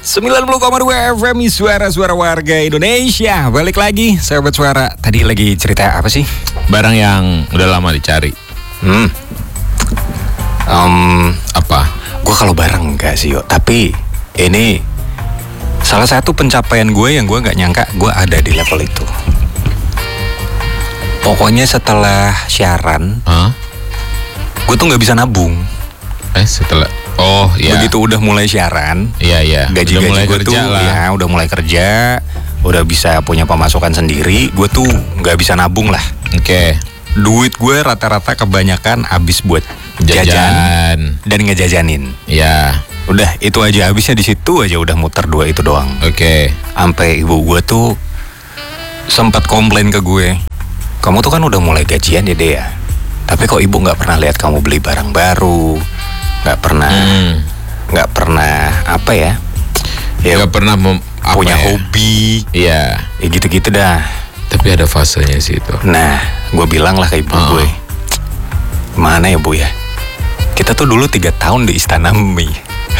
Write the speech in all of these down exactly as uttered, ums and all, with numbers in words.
sembilan puluh koma dua F M Suara-suara warga Indonesia. Balik lagi sahabat suara. Tadi lagi cerita apa sih? Barang yang udah lama dicari. Hmm um, Apa? Gue kalau barang enggak sih yo. Tapi ini salah satu pencapaian gue yang gue gak nyangka gue ada di level itu. Pokoknya setelah siaran, huh? gue tuh gak bisa nabung. Eh setelah Oh iya. Begitu udah mulai siaran, Iya iya. gaji-gaji gue tuh lah. ya udah mulai kerja, udah bisa punya pemasukan sendiri. Gue tuh nggak bisa nabung lah. Oke. Okay. Duit gue rata-rata kebanyakan habis buat jajan, Jajan. dan ngejajanin. Ya. Udah itu aja, habisnya di situ aja udah muter dua itu doang. Oke. Okay. Sampai ibu gue tuh sempat komplain ke gue, kamu tuh kan udah mulai gajian ya Dea, tapi kok ibu nggak pernah lihat kamu beli barang baru, nggak pernah nggak hmm. pernah apa ya ya nggak pernah mem, punya ya? hobi iya ya gitu-gitu dah. Tapi ada fasenya sih itu. Nah gue bilang lah ke ibu uh-uh. gue, mana ya bu ya, kita tuh dulu tiga tahun di Istana Mie.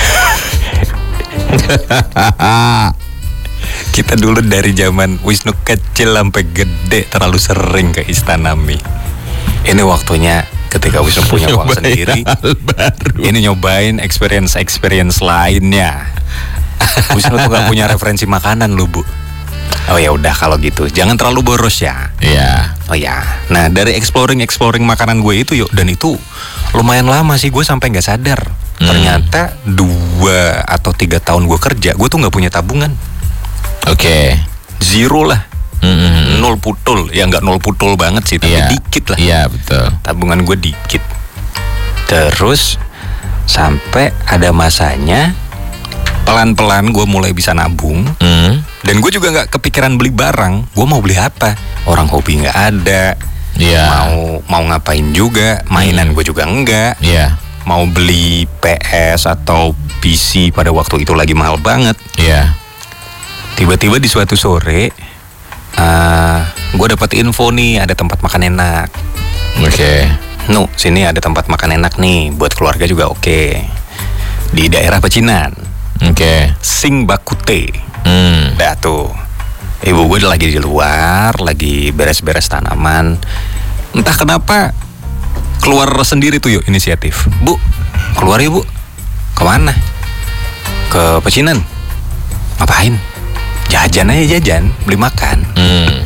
Kita dulu dari zaman Wisnu kecil sampai gede terlalu sering ke Istana Mie. Ini waktunya ketika Wisnu punya uang sendiri, ini nyobain experience-experience lainnya. Wisnu tuh gak punya referensi makanan lu bu. Oh ya udah kalau gitu, jangan terlalu boros ya. Iya. Oh ya. Nah dari exploring-exploring makanan gue itu yuk, dan itu lumayan lama sih, gue sampai nggak sadar. Hmm. Ternyata dua atau tiga tahun gue kerja, gue tuh nggak punya tabungan. Oke. Okay. Zero lah. Mm-hmm. Nol putul, ya nggak nol putul banget sih, tapi yeah. dikit lah. Iya yeah, betul. Tabungan gue dikit. Terus sampai ada masanya pelan-pelan gue mulai bisa nabung. Mm. Dan gue juga nggak kepikiran beli barang. Gue mau beli apa? Orang hobi nggak ada. Yeah. Mau mau ngapain juga? Mainan mm. gue juga enggak. Iya. Yeah. Mau beli P S atau P C pada waktu itu lagi mahal banget. Iya. Yeah. Tiba-tiba di suatu sore, Uh, gue dapat info nih ada tempat makan enak. Oke. Okay. Nu, sini ada tempat makan enak nih, buat keluarga juga oke. Okay. Di daerah Pecinan. Oke. Okay. Sing Bakute. Hmm. Dah tuh. Ibu gue lagi di luar, lagi beres-beres tanaman. Entah kenapa keluar sendiri tuh yuk inisiatif. Bu, keluar ya bu. Kemana? Ke Pecinan. Ngapain? Jajan aja jajan, beli makan. Hmm.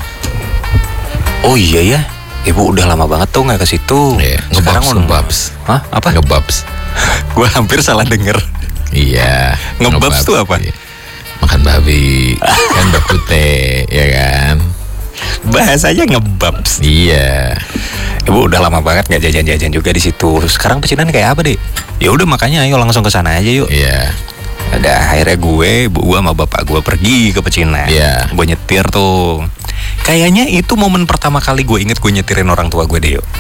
Oh iya ya, ibu udah lama banget tuh nggak ke situ. Yeah. Sekarang ngebabs. Hah? Apa? Ngebabs. Gue hampir salah denger. Iya. Ngebabs tuh apa? Iya. Makan babi, kan bakute, ya kan? Bahasanya ngebabs. Iya. Ibu udah lama banget nggak jajan-jajan juga di situ. Sekarang Pecinan kayak apa deh? Ya udah makanya ayo langsung ke sana aja yuk. Iya. Ada akhirnya gue, ibu gue sama bapak gue pergi ke Pecinan. Yeah. Gue nyetir tuh. Kayaknya itu momen pertama kali gue inget gue nyetirin orang tua gue deh yuk.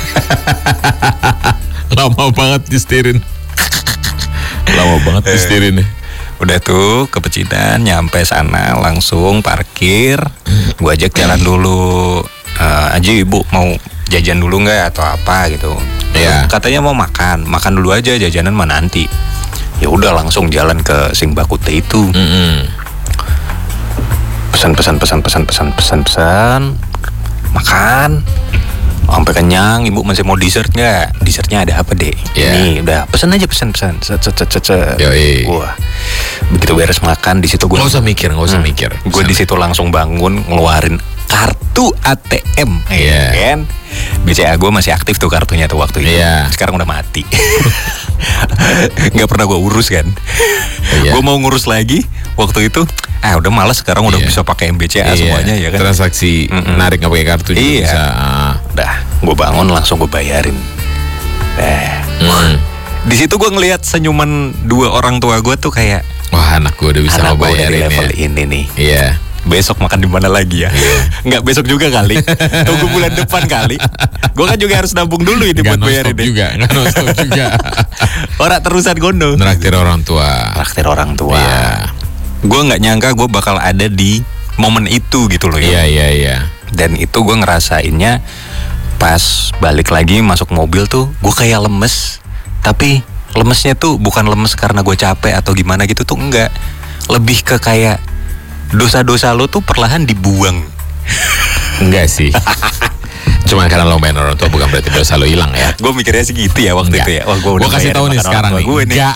Lama banget disetirin. Lama banget disetirin nih. Udah tuh ke Pecinan, nyampe sana langsung parkir. Gue ajak jalan dulu. uh, Aji ibu mau jajan dulu nggak atau apa gitu. Yeah. Katanya mau makan, makan dulu aja, jajanan mah nanti. Ya udah langsung jalan ke Sing Bakute itu. Mm-hmm. Pesan-pesan pesan-pesan pesan-pesan pesan, makan sampai kenyang. Ibu masih mau dessert nggak? Dessertnya ada apa deh? Yeah. Ini udah pesan aja pesan-pesan. Set set set set. Yoi. Wah, begitu beres makan di situ gue. Nggak usah mikir, nggak usah hmm, mikir. Gue di situ langsung bangun ngeluarin kartu A T M. Yeah. Kan? B C A gue masih aktif tuh kartunya tuh waktu itu. Yeah. Sekarang udah mati. Nggak pernah gue urus kan. Yeah. Gue mau ngurus lagi waktu itu. Ah udah malas, sekarang udah yeah. bisa pakai M B C A yeah. semuanya ya kan. Transaksi Mm-mm. narik nggak pakai kartu juga iya. bisa. Udah, gue bangun langsung gue bayarin. Eh, mm. Di situ gue ngelihat senyuman dua orang tua gue tuh kayak, wah anak gue udah bisa di ngebayarin level ya. ini nih. Iya. Yeah. Besok makan di mana lagi ya? Nggak besok juga kali. Tunggu bulan depan kali. Gue kan juga harus nabung dulu ini gak buat bayarin deh. Juga, nggak nonstop juga. Orang terusan gondo. Traktir orang tua. Traktir orang tua. Iya. Gue nggak nyangka gue bakal ada di momen itu gitu loh ya. Iya iya iya. Dan itu gue ngerasainnya pas balik lagi masuk mobil tuh, gue kayak lemes. Tapi lemesnya tuh bukan lemes karena gue capek atau gimana gitu tuh enggak. Lebih ke kayak dosa-dosa lo tuh perlahan dibuang. Enggak sih. Cuma karena lo main orang tua bukan berarti dosa lo hilang ya. Gue mikirnya sih gitu ya waktu Enggak. itu ya. Wah, gue Gue kasih tahu nih sekarang nih. gue nih. Enggak.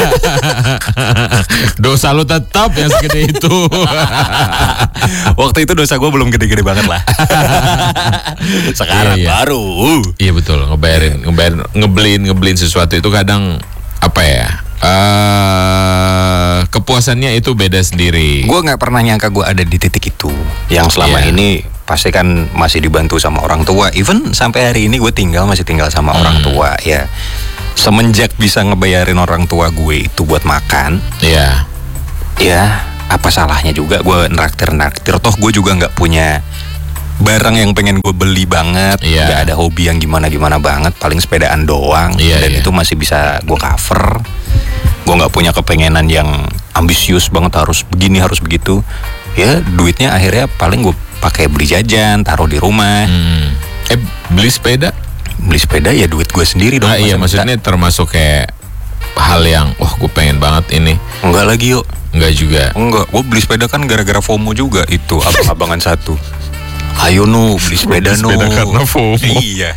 Dosa lo tetap yang segede itu. Waktu itu dosa gue belum gede-gede banget lah. Sekarang Iya, iya. baru. Iya betul, ngebayarin, ngebayarin, ngebelin, ngebelin sesuatu itu kadang apa ya? eh kepuasannya itu beda sendiri. Gue nggak pernah nyangka gue ada di titik itu. Yang selama Iya. ini pasti kan masih dibantu sama orang tua. Even sampai hari ini gue tinggal masih tinggal sama Hmm. orang tua ya. Semenjak bisa ngebayarin orang tua gue itu buat makan, Iya. ya apa salahnya juga gue naktir-naktir. Toh gue juga nggak punya barang yang pengen gue beli banget. Iya. Nggak ada hobi yang gimana-gimana banget. Paling sepedaan doang. Iya, Dan iya. itu masih bisa gue cover. Gue nggak punya kepengenan yang ambisius banget harus begini harus begitu. Ya duitnya akhirnya paling gue pakai beli jajan, taruh di rumah. Hmm. Eh beli sepeda? Beli sepeda ya duit gue sendiri dong. Nah, iya Masa maksudnya termasuk kayak hal yang wah gue pengen banget ini. minta? Enggak lagi yuk. Enggak juga. Enggak, gue beli sepeda kan gara-gara FOMO juga itu abang-abangan satu. Ayo nu beli sepeda nu. Sepeda karena FOMO. Iya.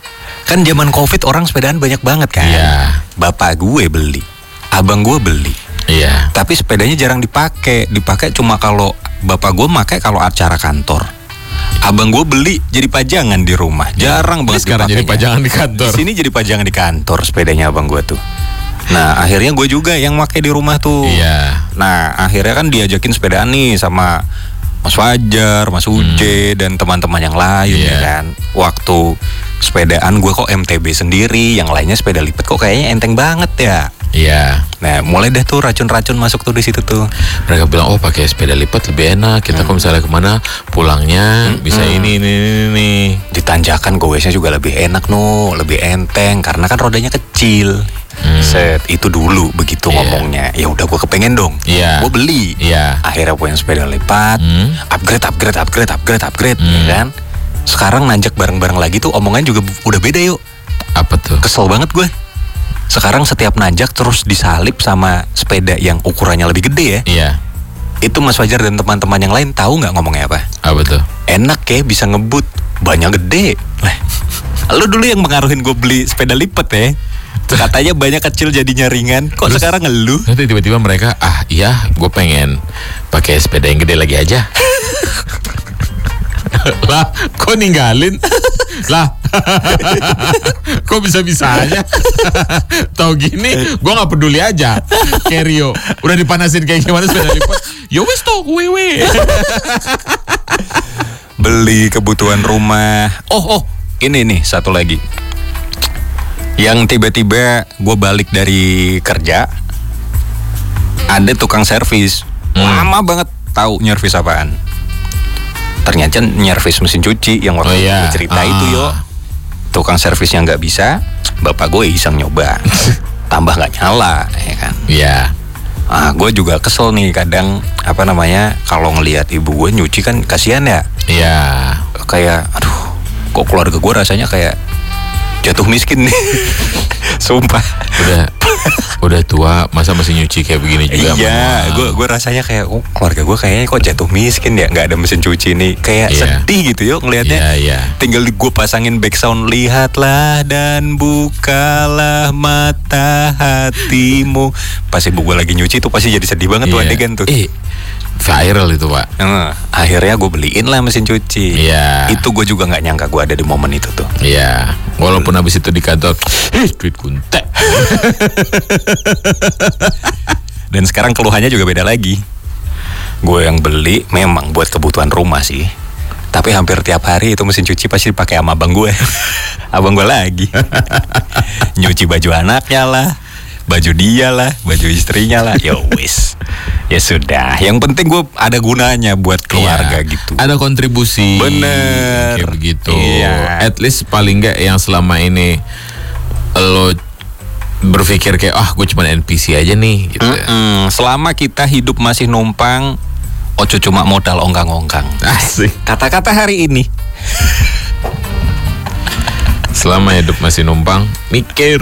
Kan zaman Covid orang sepedaan banyak banget kan. Iya. Bapak gue beli, abang gue beli. Iya. Tapi sepedanya jarang dipakai. Dipakai cuma kalau bapak gue pakai kalau acara kantor. Abang gue beli jadi pajangan di rumah. Jarang banget Sekarang jadi dipakainya. pajangan di kantor. Di sini jadi pajangan di kantor sepedanya abang gue tuh. Nah akhirnya gue juga yang pakai di rumah tuh. Iya. Nah akhirnya kan diajakin sepedaan nih sama Mas Fajar, Mas Uje dan teman-teman yang lain Iya. ya kan. Waktu sepedaan gue kok M T B sendiri, yang lainnya sepeda lipat kok kayaknya enteng banget ya. Iya. Nah mulai dah tuh racun-racun masuk tuh di situ tuh. Mereka bilang oh pakai sepeda lipat lebih enak. Kita kalau misalnya kemana pulangnya bisa ini ini ini. ini. Di tanjakan gowesnya juga lebih enak no, lebih enteng karena kan rodanya kecil. Hmm. Set itu dulu begitu Iya. ngomongnya. Ya udah gue kepengen dong. Iya. Gue beli. Iya. Akhirnya punya sepeda lipat. Hmm. Upgrade, upgrade, upgrade, upgrade, upgrade, Hmm. ya kan? Sekarang nanjak bareng-bareng lagi tuh omongan juga b- udah beda yuk. Apa tuh? Kesel banget gue. Sekarang setiap nanjak terus disalip sama sepeda yang ukurannya lebih gede ya. Iya. Itu Mas Fajar dan teman-teman yang lain tahu nggak ngomongnya apa? Apa tuh? Enak ya bisa ngebut, banyak gede. Lah, lu dulu yang mengaruhin gue beli sepeda lipat ya. Katanya banyak kecil jadinya ringan. Kok Terus- sekarang ngeluh? Nanti tiba-tiba mereka ah iya gue pengen pakai sepeda yang gede lagi aja. Lah kok ninggalin? Lah kok bisa-bisanya? Tahu gini gue nggak peduli aja. Kerio udah dipanasin kayak gimana sepeda lipat. Ya wes toh wewe. Beli kebutuhan rumah. Oh oh, ini nih satu lagi. Yang tiba-tiba gue balik dari kerja, ada tukang servis. Hmm. Lama banget tahu nyervis apaan. Ternyata nyervis mesin cuci yang waktu Oh, iya. gue cerita Ah. itu yo. Tukang servisnya nggak bisa, bapak gue iseng nyoba. Tambah nggak nyala, ya kan. Iya. Ah, gue juga kesel nih kadang apa namanya kalau ngelihat ibu gue nyuci kan kasihan ya. Iya. Kayak aduh, kok keluarga gue rasanya kayak jatuh miskin nih. Sumpah. Udah udah tua masa masih nyuci kayak begini juga. Iya, Mama? gue gue rasanya kayak oh, keluarga gue kayaknya kok jatuh miskin ya, nggak ada mesin cuci nih, kayak Iya. sedih gitu yuk ngelihatnya. Iya iya. Tinggal gue pasangin background, lihatlah dan bukalah mata hatimu. Pas ibu gue lagi nyuci tuh pasti jadi sedih banget tuh Iya. adegan tuh. Eh, viral itu pak. Nah, akhirnya gue beliin lah mesin cuci. Iya. Itu gue juga nggak nyangka gue ada di momen itu tuh. Iya. Walaupun habis itu di kantor, eh duit kuntek. Dan sekarang keluhannya juga beda lagi. Gue yang beli memang buat kebutuhan rumah sih. Tapi hampir tiap hari itu mesin cuci pasti pakai sama abang gue. Abang gue lagi. Nyuci baju anaknya lah, baju dia lah, baju istrinya lah. Ya wis. Ya sudah. Yang penting gue ada gunanya buat keluarga Iya. gitu. Ada kontribusi. Bener. Kayak begitu. Iya. At least paling nggak yang selama ini lo berpikir kayak ah gue cuma N P C aja nih gitu. Mm-mm. Selama kita hidup masih numpang, ojo cuma modal ongkang-ongkang. Asik. Kata-kata hari ini. Selama hidup masih numpang, mikir.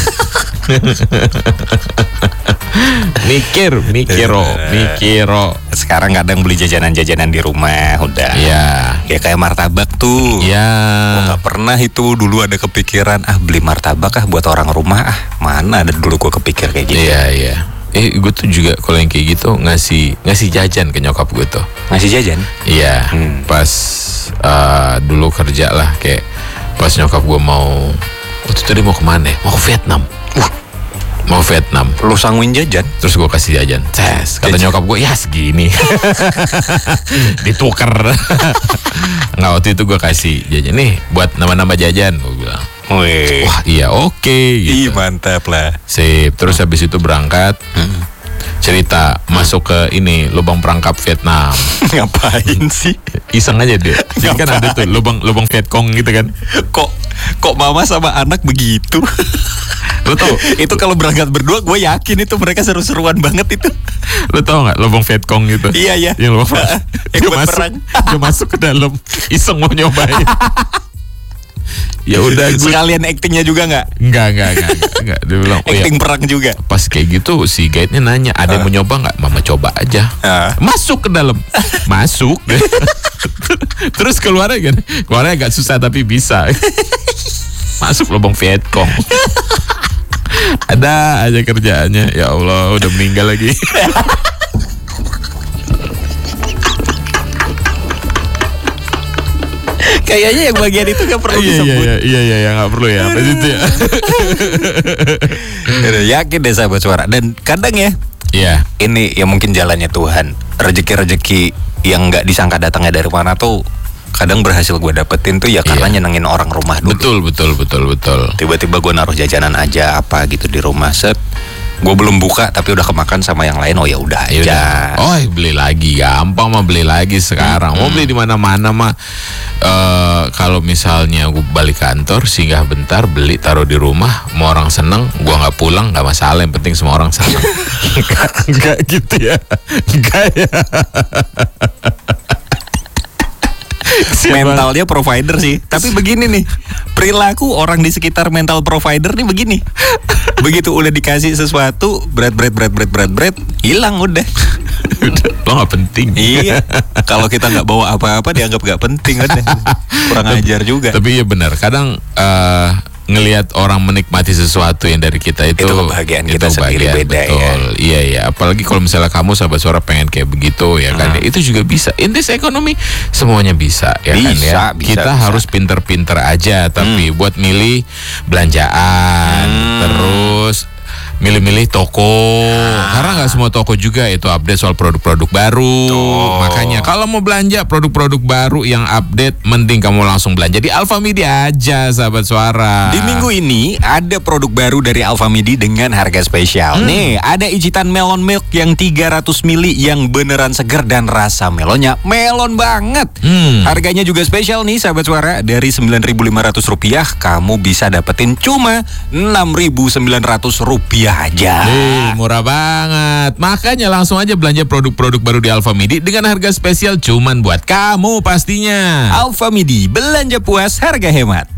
mikir, mikiro, mikiro. Sekarang kadang beli jajanan-jajanan di rumah udah. Iya. Ya kayak martabak tuh. Iya. Gua nggak pernah itu dulu ada kepikiran ah beli martabak ah buat orang rumah ah mana ada dulu gua kepikir kayak gitu. Iya iya. Eh gue tuh juga kalau yang kayak gitu ngasih ngasih jajan ke nyokap gue tuh. Ngasih jajan? Iya. Hmm. Pas uh, dulu kerja lah kayak pas nyokap gue mau waktu tadi mau kemana? Mau ke Vietnam. Wah. Mau Vietnam. Lu sangguin jajan? Terus gue kasih jajan. Ces. Kata jajan. Nyokap gue ya segini. Dituker. Nggak waktu itu gue kasih jajan nih buat nama-nama jajan. Gue bilang. Wih. Wah iya oke okay, gitu. Ih mantap lah. Sip. Terus habis itu berangkat. Hmm. Cerita masuk ke ini lubang perangkap Vietnam. Ngapain sih? Iseng aja dia. Jadi kan ada tuh lubang lubang Vietcong gitu kan. Kok kok mama sama anak begitu? Lo tau? Itu kalau berangkat berdua gue yakin itu mereka seru-seruan banget itu. Lo tau gak lubang Vietcong gitu? Iya iya. Yang lubang perang. Dia masuk, perang. dia masuk ke dalam. Iseng mau nyobain. Ya udah gue sekalian actingnya juga nggak? Nggak nggak nggak nggak. Dia bilang oh acting ya. perang juga. Pas kayak gitu si guide-nya nanya ada yang uh. mau nyoba nggak? Mama coba aja. Uh. Masuk ke dalam. Masuk. Terus keluarnya kan? Keluarnya agak susah tapi bisa. Masuk lubang Vietcong. Ada aja kerjaannya. Ya Allah udah meninggal lagi. Kayaknya yang bagian itu gak perlu disebut. Iya iya iya iya gak perlu ya. Apa itu ya? Yakin deh sahabat suara. Dan kadang ya, iya. Ini ya mungkin jalannya Tuhan. Rezeki-rezeki yang gak disangka datangnya dari mana tuh kadang berhasil gue dapetin tuh ya karena iya. nyenengin orang rumah dulu. Betul betul betul betul. Tiba-tiba gue naruh jajanan aja apa gitu di rumah set. Gue belum buka tapi udah kemakan sama yang lain. Oh ya udah aja. Oh beli lagi gampang mah beli lagi sekarang. Hmm. Mau beli di mana-mana mah. Uh, kalau misalnya gue balik kantor singgah bentar beli taruh di rumah. Mau orang seneng, gue nggak pulang nggak masalah. Yang penting semua orang seneng. Nggak gitu ya. Nggak ya. Mentalnya provider sih. Tapi begini nih, perilaku orang di sekitar mental provider nih begini. Begitu udah dikasih sesuatu, berat berat berat berat berat berat, hilang udah. Udah, lo nggak penting. Iya. Kalau kita nggak bawa apa-apa dianggap nggak penting udah. Kurang ajar juga. Tapi iya benar. Kadang uh, ngelihat orang menikmati sesuatu yang dari kita itu, itu kebahagiaan kita itu sendiri beda betul. Ya. Iya iya. Apalagi kalau misalnya kamu sahabat suara pengen kayak begitu ya kan, hmm. itu juga bisa. In this economy semuanya bisa ya bisa, kan ya. Bisa, kita bisa. Harus pinter-pinter aja, tapi hmm. buat milih belanjaan, hmm. terus milih-milih toko, ah. karena nggak semua toko juga itu update soal produk-produk baru. Tuh. Makanya kalau mau belanja produk-produk baru yang update, mending kamu langsung belanja di Alfamidi aja, sahabat suara. Di minggu ini ada produk baru dari Alfamidi dengan harga spesial. Hmm. Nih, ada Ijitan Melon Milk yang tiga ratus mililiter yang beneran seger dan rasa melonnya melon banget. Hmm. Harganya juga spesial nih, sahabat suara. Dari sembilan ribu lima ratus rupiah kamu bisa dapetin cuma enam ribu sembilan ratus rupiah aja. Hei, murah banget. Makanya langsung aja belanja produk-produk baru di Alfamidi dengan harga spesial cuman buat kamu pastinya. Alfamidi, belanja puas harga hemat.